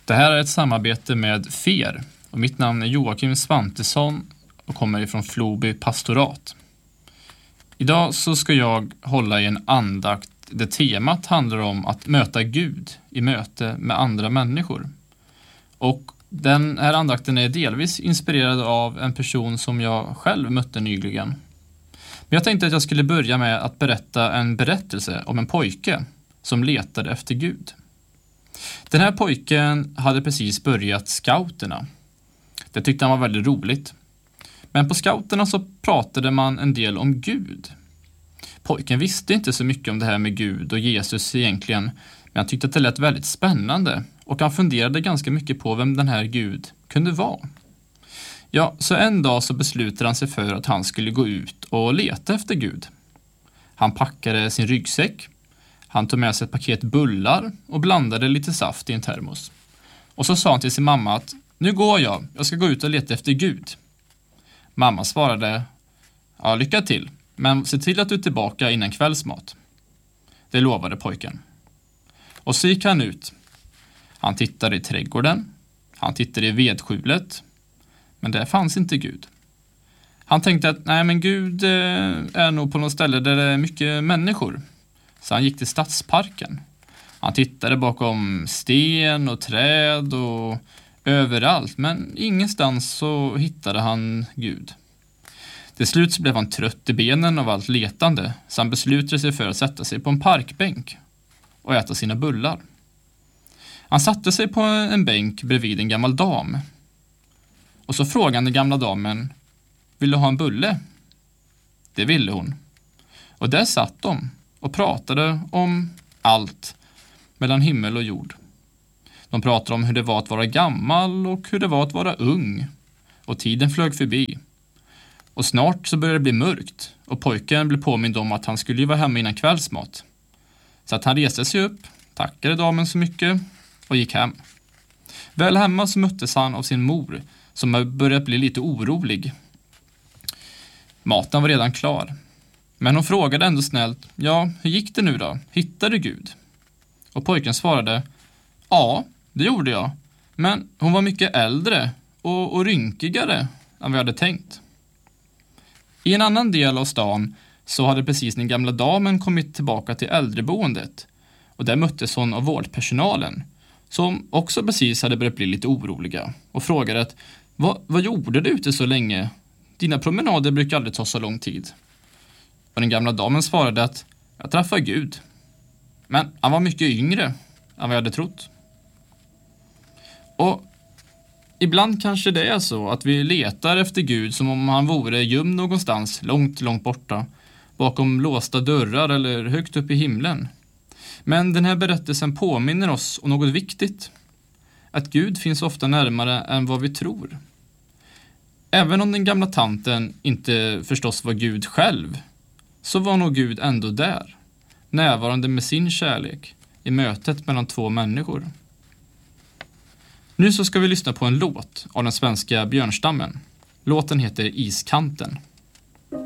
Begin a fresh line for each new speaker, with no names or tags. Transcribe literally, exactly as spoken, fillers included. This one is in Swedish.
Det här är ett samarbete med F E R och mitt namn är Joakim Svantesson och kommer ifrån Floby pastorat. Idag så ska jag hålla i en andakt där temat handlar om att möta Gud i möte med andra människor. Och den här andakten är delvis inspirerad av en person som jag själv mötte nyligen. Men jag tänkte att jag skulle börja med att berätta en berättelse om en pojke som letade efter Gud. Den här pojken hade precis börjat scouterna. Det tyckte han var väldigt roligt. Men på scouterna så pratade man en del om Gud. Pojken visste inte så mycket om det här med Gud och Jesus egentligen, men han tyckte att det lät väldigt spännande och han funderade ganska mycket på vem den här Gud kunde vara. Ja, så en dag så beslutade han sig för att han skulle gå ut och leta efter Gud. Han packade sin ryggsäck, han tog med sig ett paket bullar och blandade lite saft i en termos. Och så sa han till sin mamma att nu går jag, jag ska gå ut och leta efter Gud. Mamma svarade, ja lycka till, men se till att du är tillbaka innan kvällsmat. Det lovade pojken. Och så gick han ut. Han tittade i trädgården, han tittade i vedskjulet, men där fanns inte Gud. Han tänkte att nej men Gud är nog på något ställe där det är mycket människor. Så han gick till stadsparken. Han tittade bakom sten och träd och överallt, men ingenstans så hittade han Gud. Till slut så blev han trött i benen av allt letande, så han beslutade sig för att sätta sig på en parkbänk och äta sina bullar. Han satte sig på en bänk bredvid en gammal dam. Och så frågade den gamla damen, vill du ha en bulle? Det ville hon. Och där satt de och pratade om allt mellan himmel och jord. De pratade om hur det var att vara gammal och hur det var att vara ung. Och tiden flög förbi. Och snart så började det bli mörkt och pojken blev påmind om att han skulle vara hemma innan kvällsmat. Så att han reste sig upp, tackade damen så mycket och gick hem. Väl hemma så möttes han av sin mor som började bli lite orolig. Maten var redan klar. Men hon frågade ändå snällt, ja hur gick det nu då? Hittade du Gud? Och pojken svarade, ja det gjorde jag. Men hon var mycket äldre och, och rynkigare än vad jag hade tänkt. I en annan del av stan så hade precis den gamla damen kommit tillbaka till äldreboendet. Och där möttes hon av vårdpersonalen som också precis hade börjat bli lite oroliga och frågade att vad, vad gjorde du ute så länge? Dina promenader brukar aldrig ta så lång tid. Och den gamla damen svarade att jag träffade Gud. Men han var mycket yngre än vad jag hade trott. Och ibland kanske det är så att vi letar efter Gud som om han vore gömd någonstans långt, långt borta. Bakom låsta dörrar eller högt upp i himlen. Men den här berättelsen påminner oss om något viktigt. Att Gud finns ofta närmare än vad vi tror. Även om den gamla tanten inte förstås var Gud själv, så var nog Gud ändå där. Närvarande med sin kärlek i mötet mellan två människor. Nu så ska vi lyssna på en låt av den svenska björnstammen. Låten heter Iskanten.